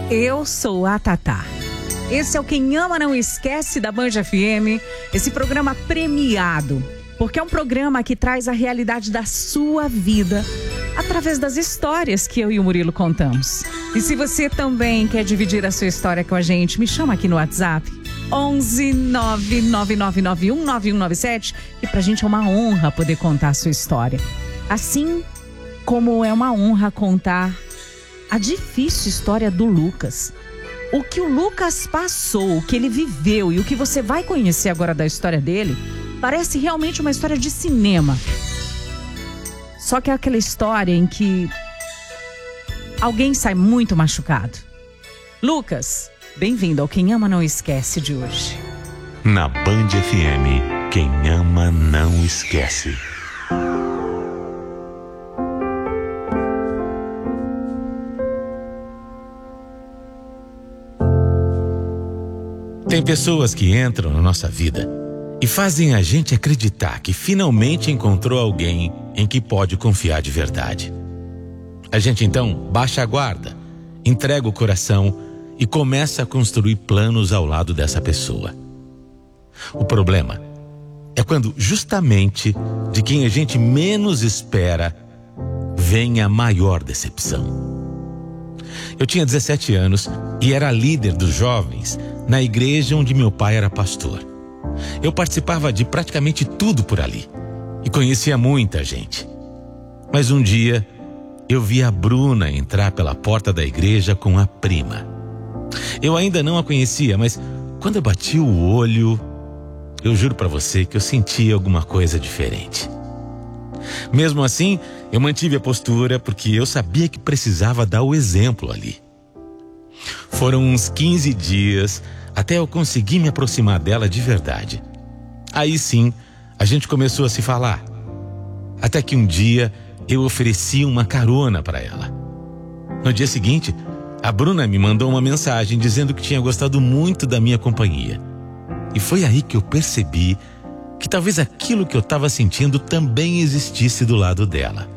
Eu sou a Tatá. Esse é o Quem Ama Não Esquece da Band FM. Esse programa premiado, porque é um programa que traz a realidade da sua vida através das histórias que eu e o Murilo contamos. E se você também quer dividir a sua história com a gente, me chama aqui no WhatsApp 11 99991 9197, que pra gente é uma honra poder contar a sua história. Assim como é uma honra contar a difícil história do Lucas. O que o Lucas passou, o que ele viveu e o que você vai conhecer agora da história dele, parece realmente uma história de cinema. Só que é aquela história em que alguém sai muito machucado. Lucas, bem-vindo ao Quem Ama Não Esquece de hoje. Na Band FM, quem ama não esquece. Tem pessoas que entram na nossa vida e fazem a gente acreditar que finalmente encontrou alguém em que pode confiar de verdade. A gente então baixa a guarda, entrega o coração e começa a construir planos ao lado dessa pessoa. O problema é quando justamente de quem a gente menos espera vem a maior decepção. Eu tinha 17 anos e era líder dos jovens na igreja onde meu pai era pastor. Eu participava de praticamente tudo por ali e conhecia muita gente. Mas um dia eu vi a Bruna entrar pela porta da igreja com a prima. Eu ainda não a conhecia, mas quando eu bati o olho, eu juro pra você que eu senti alguma coisa diferente. Mesmo assim, eu mantive a postura porque eu sabia que precisava dar o exemplo ali. Foram uns 15 dias até eu conseguir me aproximar dela de verdade. Aí sim, a gente começou a se falar. Até que um dia eu ofereci uma carona para ela. No dia seguinte, a Bruna me mandou uma mensagem dizendo que tinha gostado muito da minha companhia. E foi aí que eu percebi que talvez aquilo que eu estava sentindo também existisse do lado dela.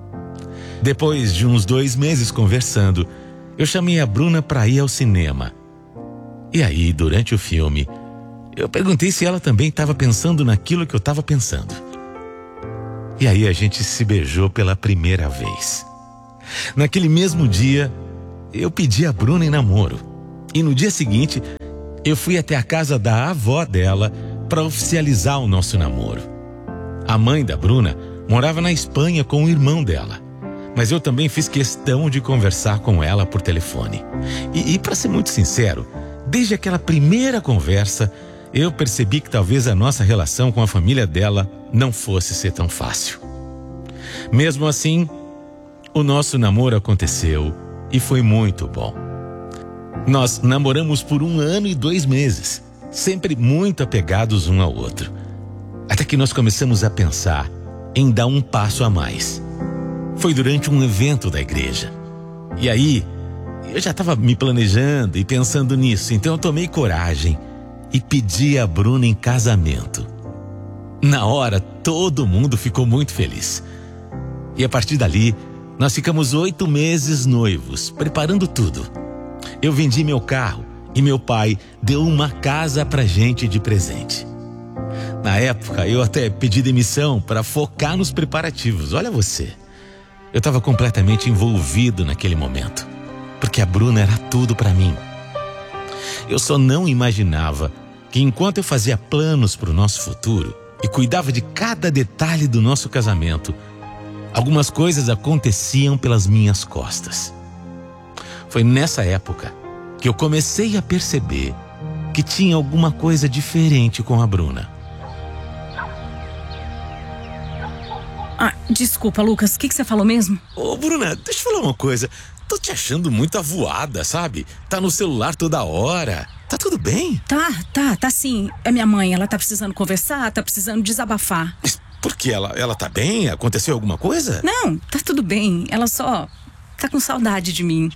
Depois de uns 2 meses conversando, eu chamei a Bruna para ir ao cinema. E aí, durante o filme, eu perguntei se ela também estava pensando naquilo que eu estava pensando. E aí a gente se beijou pela primeira vez. Naquele mesmo dia, eu pedi a Bruna em namoro. E no dia seguinte, eu fui até a casa da avó dela para oficializar o nosso namoro. A mãe da Bruna morava na Espanha com o irmão dela. Mas eu também fiz questão de conversar com ela por telefone. E para ser muito sincero, desde aquela primeira conversa, eu percebi que talvez a nossa relação com a família dela não fosse ser tão fácil. Mesmo assim, o nosso namoro aconteceu e foi muito bom. Nós namoramos por 1 ano e 2 meses, sempre muito apegados um ao outro. Até que nós começamos a pensar em dar um passo a mais. Foi durante um evento da igreja. E aí, eu já estava me planejando e pensando nisso, então eu tomei coragem e pedi a Bruna em casamento. Na hora, todo mundo ficou muito feliz. E a partir dali, nós ficamos 8 meses noivos, preparando tudo. Eu vendi meu carro e meu pai deu uma casa pra gente de presente. Na época, eu até pedi demissão para focar nos preparativos. Olha você, eu estava completamente envolvido naquele momento, porque a Bruna era tudo para mim. Eu só não imaginava que enquanto eu fazia planos para o nosso futuro e cuidava de cada detalhe do nosso casamento, algumas coisas aconteciam pelas minhas costas. Foi nessa época que eu comecei a perceber que tinha alguma coisa diferente com a Bruna. Desculpa, Lucas, o que você falou mesmo? Ô, Bruna, deixa eu falar uma coisa. Tô te achando muito avoada, sabe? Tá no celular toda hora. Tá tudo bem? Tá sim. É minha mãe, ela tá precisando conversar, tá precisando desabafar. Mas por quê? Ela tá bem? Aconteceu alguma coisa? Não, tá tudo bem. Ela só tá com saudade de mim.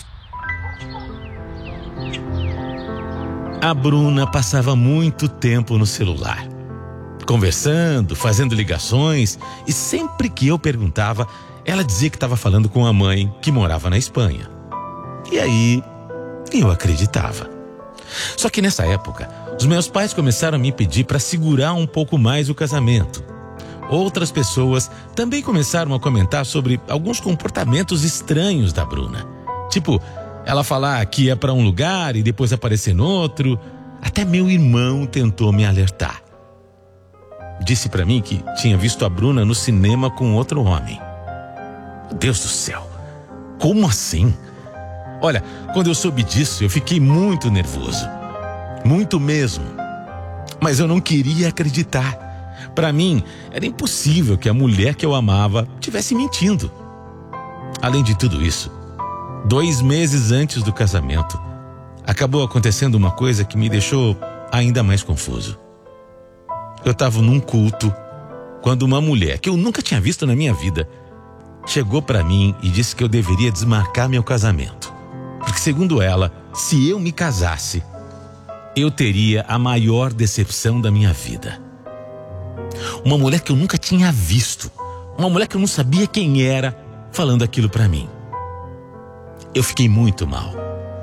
A Bruna passava muito tempo no celular, conversando, fazendo ligações, e sempre que eu perguntava, ela dizia que estava falando com a mãe que morava na Espanha. E aí, E eu acreditava. Só que nessa época, os meus pais começaram a me pedir para segurar um pouco mais o casamento. Outras pessoas também começaram a comentar sobre alguns comportamentos estranhos da Bruna. Tipo, ela falar que ia para um lugar e depois aparecer no outro. Até meu irmão tentou me alertar. Disse para mim que tinha visto a Bruna no cinema com outro homem. Meu Deus do céu, como assim? Olha, quando eu soube disso, eu fiquei muito nervoso. Muito mesmo. Mas eu não queria acreditar. Para mim, era impossível que a mulher que eu amava estivesse mentindo. Além de tudo isso, 2 meses antes do casamento, acabou acontecendo uma coisa que me deixou ainda mais confuso. Eu estava num culto quando uma mulher que eu nunca tinha visto na minha vida chegou para mim e disse que eu deveria desmarcar meu casamento. Porque, segundo ela, se eu me casasse, eu teria a maior decepção da minha vida. Uma mulher que eu nunca tinha visto, uma mulher que eu não sabia quem era, falando aquilo para mim. Eu fiquei muito mal.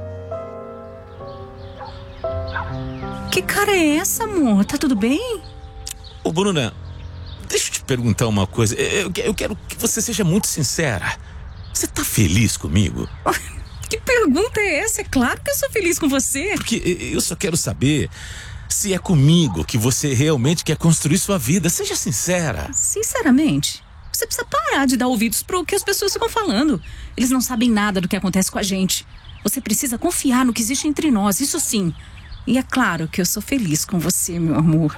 Que cara é essa, amor? Tá tudo bem? Ô, Bruna, deixa eu te perguntar uma coisa. Eu quero que você seja muito sincera. Você tá feliz comigo? Que pergunta é essa? É claro que eu sou feliz com você. Porque eu só quero saber se é comigo que você realmente quer construir sua vida. Seja sincera. Sinceramente, você precisa parar de dar ouvidos pro que as pessoas ficam falando. Eles não sabem nada do que acontece com a gente. Você precisa confiar no que existe entre nós, isso sim. E é claro que eu sou feliz com você, meu amor.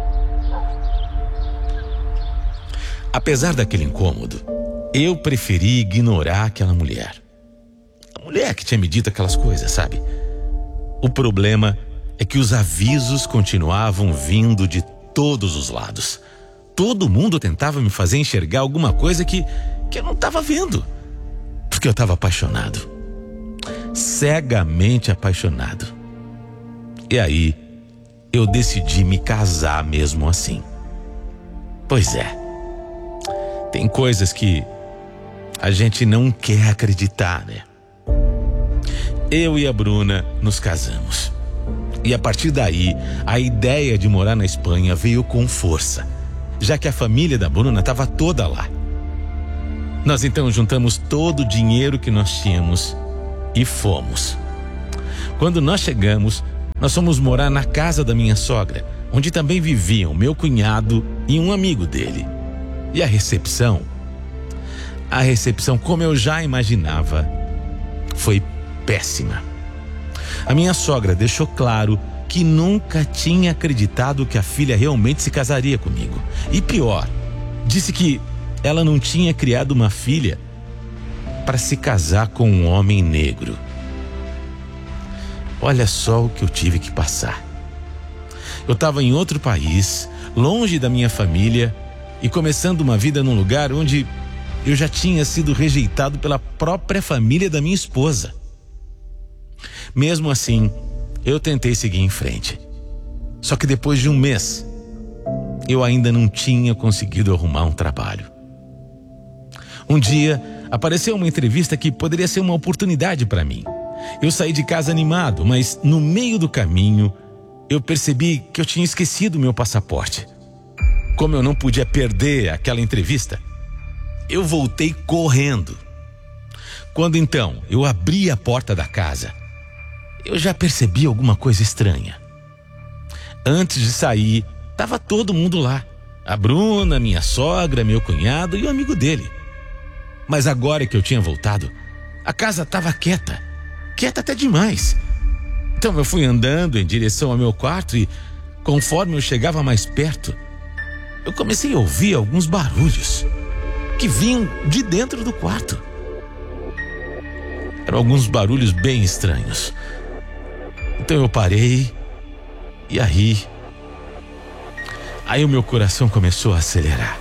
Apesar daquele incômodo, eu preferi ignorar aquela mulher. A mulher que tinha me dito aquelas coisas, sabe? O problema é que os avisos continuavam vindo de todos os lados. Todo mundo tentava me fazer enxergar alguma coisa que eu não estava vendo. Porque eu estava apaixonado. Cegamente apaixonado. E aí, eu decidi me casar mesmo assim. Pois é. Tem coisas que a gente não quer acreditar, né? Eu e a Bruna nos casamos. E a partir daí, a ideia de morar na Espanha veio com força, já que a família da Bruna estava toda lá. Nós então juntamos todo o dinheiro que nós tínhamos e fomos. Quando nós chegamos, nós fomos morar na casa da minha sogra, onde também viviam meu cunhado e um amigo dele. E a recepção, como eu já imaginava, foi péssima. A minha sogra deixou claro que nunca tinha acreditado que a filha realmente se casaria comigo. E pior, disse que ela não tinha criado uma filha para se casar com um homem negro. Olha só o que eu tive que passar. Eu estava em outro país, longe da minha família e começando uma vida num lugar onde eu já tinha sido rejeitado pela própria família da minha esposa. Mesmo assim, eu tentei seguir em frente. Só que depois de 1 mês, eu ainda não tinha conseguido arrumar um trabalho. Um dia, apareceu uma entrevista que poderia ser uma oportunidade para mim. Eu saí de casa animado, mas no meio do caminho, eu percebi que eu tinha esquecido meu passaporte. Como eu não podia perder aquela entrevista, eu voltei correndo. Quando então eu abri a porta da casa, eu já percebi alguma coisa estranha. Antes de sair, estava todo mundo lá. A Bruna, minha sogra, meu cunhado e o amigo dele. Mas agora que eu tinha voltado, a casa estava quieta até demais. Então eu fui andando em direção ao meu quarto e, conforme eu chegava mais perto, eu comecei a ouvir alguns barulhos que vinham de dentro do quarto. Eram alguns barulhos bem estranhos. Então eu parei e aí o meu coração começou a acelerar.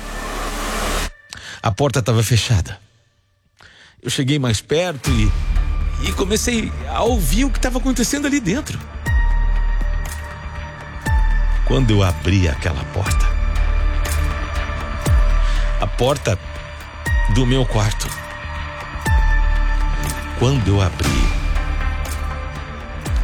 A porta estava fechada. Eu cheguei mais perto e comecei a ouvir o que estava acontecendo ali dentro. Quando eu abri aquela porta, a porta do meu quarto, quando eu abri,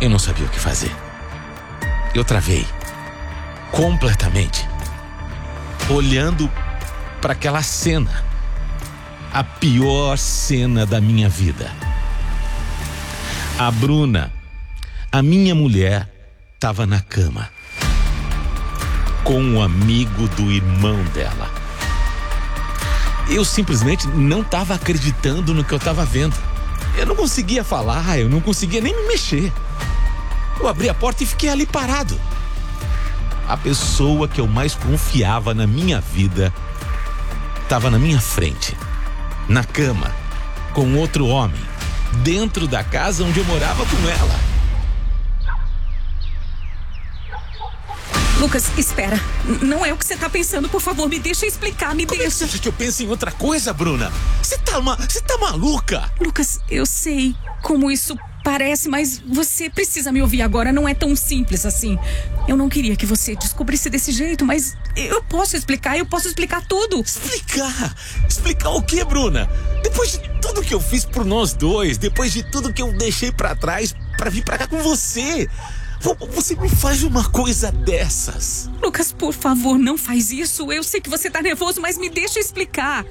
Eu não sabia o que fazer. Eu travei completamente, olhando para aquela cena, a pior cena da minha vida. A Bruna, a minha mulher, estava na cama com um amigo do irmão dela. Eu simplesmente não estava acreditando no que eu estava vendo. Eu não conseguia falar, eu não conseguia nem me mexer. Eu abri a porta e fiquei ali parado. A pessoa que eu mais confiava na minha vida estava na minha frente, na cama, com outro homem, dentro da casa onde eu morava com ela. Lucas, espera. Não é o que você tá pensando. Por favor, me deixa explicar, me deixa. Você acha que eu penso em outra coisa, Bruna? Você tá maluca? Lucas, eu sei como isso parece, mas você precisa me ouvir agora. Não é tão simples assim. Eu não queria que você descobrisse desse jeito, mas eu posso explicar tudo. Explicar? Explicar o quê, Bruna? Depois de tudo que eu fiz por nós dois, depois de tudo que eu deixei pra trás pra vir pra cá com você, você me faz uma coisa dessas. Lucas, por favor, não faz isso. Eu sei que você tá nervoso, mas me deixa explicar.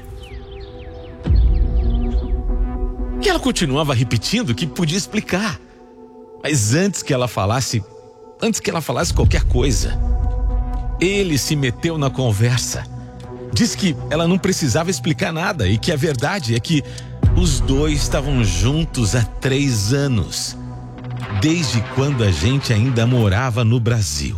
E ela continuava repetindo que podia explicar. Mas antes que ela falasse qualquer coisa, ele se meteu na conversa. Disse que ela não precisava explicar nada e que a verdade é que os dois estavam juntos há 3 anos. Desde quando a gente ainda morava no Brasil.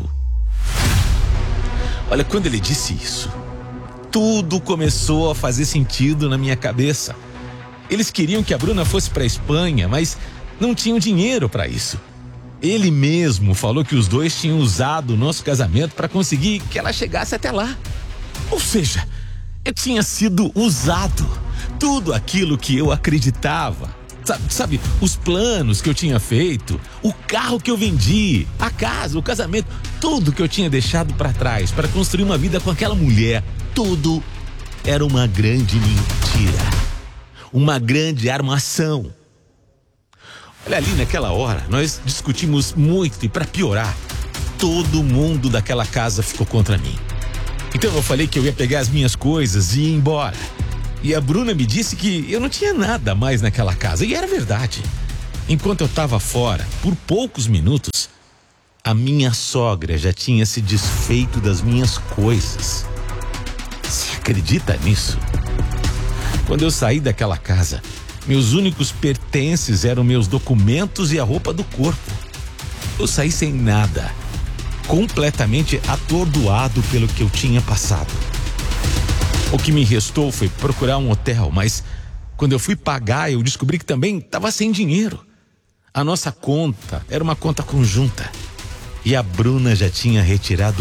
Olha, quando ele disse isso, tudo começou a fazer sentido na minha cabeça. Eles queriam que a Bruna fosse para a Espanha, mas não tinham dinheiro para isso. Ele mesmo falou que os dois tinham usado o nosso casamento para conseguir que ela chegasse até lá. Ou seja, eu tinha sido usado. Tudo aquilo que eu acreditava. Sabe, os planos que eu tinha feito, o carro que eu vendi, a casa, o casamento, tudo que eu tinha deixado para trás para construir uma vida com aquela mulher, tudo era uma grande mentira, uma grande armação. Olha, ali naquela hora, nós discutimos muito e para piorar, todo mundo daquela casa ficou contra mim. Então eu falei que eu ia pegar as minhas coisas e ir embora. E a Bruna me disse que eu não tinha nada mais naquela casa. E era verdade. Enquanto eu estava fora, por poucos minutos, a minha sogra já tinha se desfeito das minhas coisas. Você acredita nisso? Quando eu saí daquela casa, meus únicos pertences eram meus documentos e a roupa do corpo. Eu saí sem nada, completamente atordoado pelo que eu tinha passado. O que me restou foi procurar um hotel, mas quando eu fui pagar, eu descobri que também estava sem dinheiro. A nossa conta era uma conta conjunta e a Bruna já tinha retirado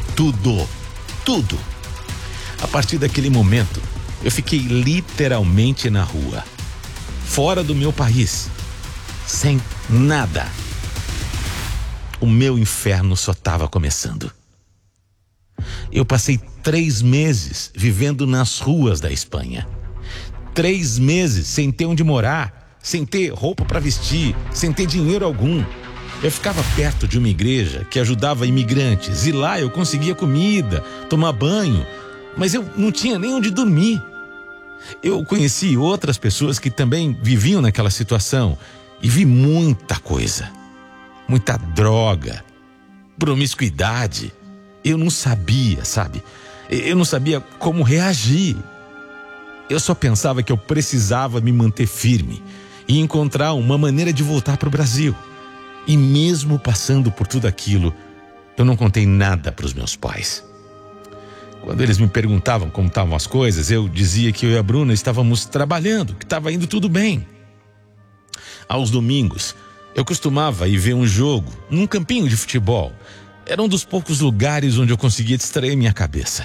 tudo. A partir daquele momento, eu fiquei literalmente na rua, fora do meu país, sem nada. O meu inferno só estava começando. Eu passei 3 meses vivendo nas ruas da Espanha. 3 meses sem ter onde morar, sem ter roupa para vestir, sem ter dinheiro algum. Eu ficava perto de uma igreja que ajudava imigrantes e lá eu conseguia comida, tomar banho, mas eu não tinha nem onde dormir. Eu conheci outras pessoas que também viviam naquela situação e vi muita coisa, muita droga, promiscuidade. Eu não sabia, sabe? Eu não sabia como reagir. Eu só pensava que eu precisava me manter firme e encontrar uma maneira de voltar para o Brasil. E mesmo passando por tudo aquilo, eu não contei nada para os meus pais. Quando eles me perguntavam como estavam as coisas, eu dizia que eu e a Bruna estávamos trabalhando, que estava indo tudo bem. Aos domingos, eu costumava ir ver um jogo num campinho de futebol. Era um dos poucos lugares onde eu conseguia distrair minha cabeça.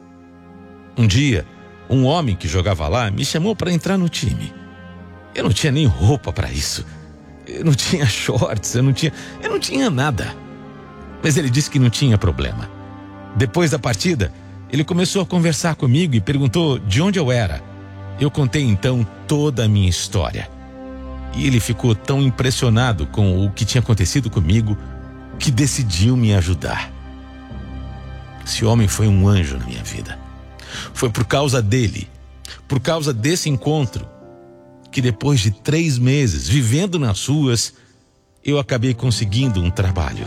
Um dia, um homem que jogava lá me chamou para entrar no time. Eu não tinha nem roupa para isso. Eu não tinha shorts, eu não tinha nada. Mas ele disse que não tinha problema. Depois da partida, ele começou a conversar comigo e perguntou de onde eu era. Eu contei então toda a minha história. E ele ficou tão impressionado com o que tinha acontecido comigo que decidiu me ajudar. Esse homem foi um anjo na minha vida. Foi por causa dele, por causa desse encontro, que depois de 3 meses vivendo nas ruas, eu acabei conseguindo um trabalho.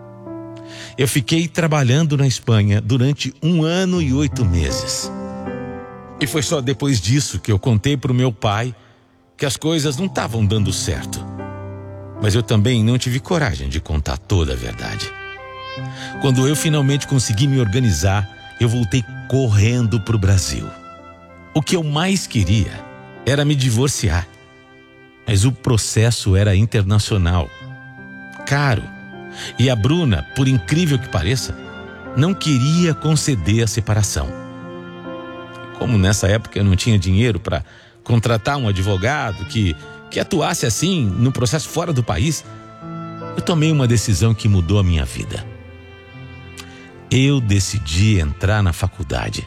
Eu fiquei trabalhando na Espanha durante 1 ano e 8 meses. E foi só depois disso que eu contei para o meu pai que as coisas não estavam dando certo. Mas eu também não tive coragem de contar toda a verdade. Quando eu finalmente consegui me organizar, eu voltei correndo para o Brasil. O que eu mais queria era me divorciar. Mas o processo era internacional, caro. E a Bruna, por incrível que pareça, não queria conceder a separação. Como nessa época eu não tinha dinheiro para contratar um advogado que atuasse assim no processo fora do país, eu tomei uma decisão que mudou a minha vida. Eu decidi entrar na faculdade.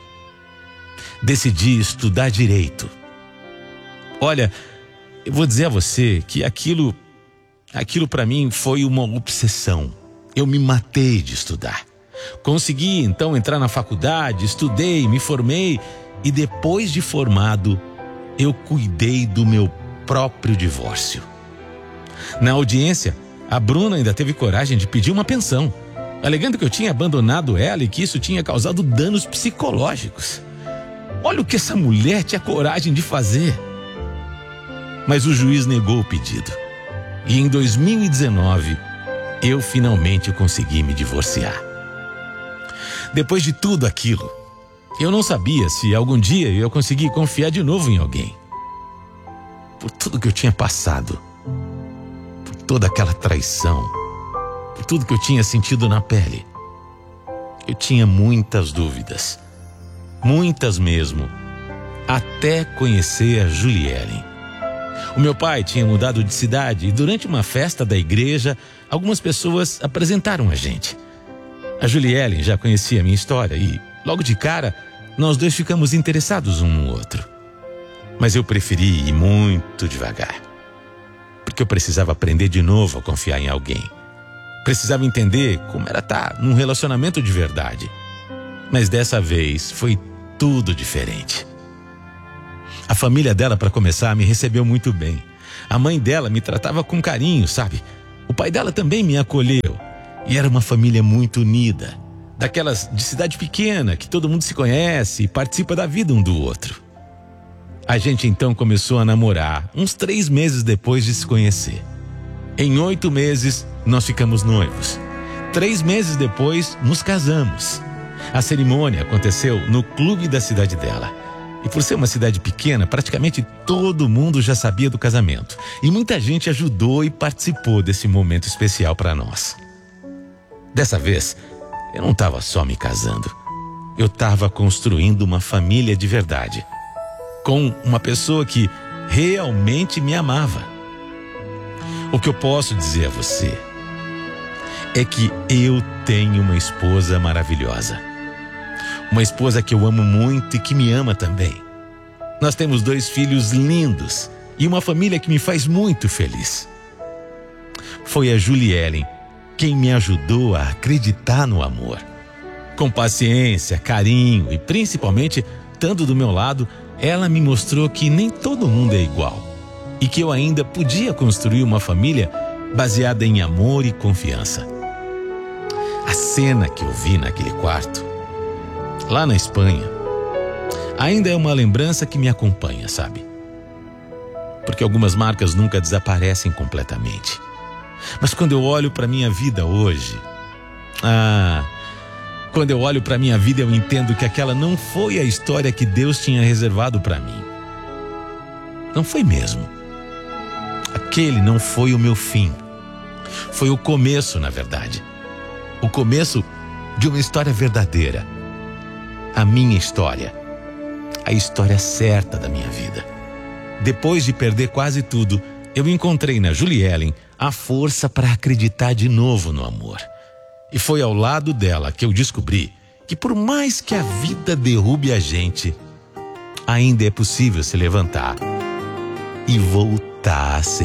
Decidi estudar direito. Olha, eu vou dizer a você que aquilo para mim foi uma obsessão. Eu me matei de estudar. Consegui então entrar na faculdade, estudei, me formei e depois de formado, eu cuidei do meu próprio divórcio. Na audiência, a Bruna ainda teve coragem de pedir uma pensão, alegando que eu tinha abandonado ela e que isso tinha causado danos psicológicos. Olha o que essa mulher tinha coragem de fazer. Mas o juiz negou o pedido. E em 2019, eu finalmente consegui me divorciar. Depois de tudo aquilo, eu não sabia se algum dia eu ia conseguir confiar de novo em alguém. Por tudo que eu tinha passado, por toda aquela traição, por tudo que eu tinha sentido na pele, eu tinha muitas dúvidas, muitas mesmo, até conhecer a Juliellen. O meu pai tinha mudado de cidade e durante uma festa da igreja, algumas pessoas apresentaram a gente. A Juliellen já conhecia a minha história e, logo de cara, nós dois ficamos interessados um no outro. Mas eu preferi ir muito devagar, porque eu precisava aprender de novo a confiar em alguém. Precisava entender como era estar num relacionamento de verdade. Mas dessa vez foi tudo diferente. A família dela, para começar, me recebeu muito bem. A mãe dela me tratava com carinho, sabe? O pai dela também me acolheu. E era uma família muito unida. Daquelas de cidade pequena, que todo mundo se conhece e participa da vida um do outro. A gente então começou a namorar, uns 3 meses depois de se conhecer. Em 8 meses, nós ficamos noivos. 3 meses depois, nos casamos. A cerimônia aconteceu no clube da cidade dela. E por ser uma cidade pequena, praticamente todo mundo já sabia do casamento. E muita gente ajudou e participou desse momento especial para nós. Dessa vez, eu não estava só me casando. Eu estava construindo uma família de verdade. Com uma pessoa que realmente me amava. O que eu posso dizer a você é que eu tenho uma esposa maravilhosa. Uma esposa que eu amo muito e que me ama também. Nós temos 2 filhos lindos e uma família que me faz muito feliz. Foi a Juliellen quem me ajudou a acreditar no amor. Com paciência, carinho e principalmente, estando do meu lado, ela me mostrou que nem todo mundo é igual e que eu ainda podia construir uma família baseada em amor e confiança. A cena que eu vi naquele quarto, lá na Espanha, ainda é uma lembrança que me acompanha, sabe? Porque algumas marcas nunca desaparecem completamente. Mas quando eu olho para minha vida hoje, quando eu olho para minha vida, eu entendo que aquela não foi a história que Deus tinha reservado para mim. Não foi mesmo. Aquele não foi o meu fim. Foi o começo, na verdade. O começo de uma história verdadeira. A minha história. A história certa da minha vida. Depois de perder quase tudo, eu encontrei na Juliellen a força para acreditar de novo no amor. E foi ao lado dela que eu descobri que por mais que a vida derrube a gente, ainda é possível se levantar e voltar a ser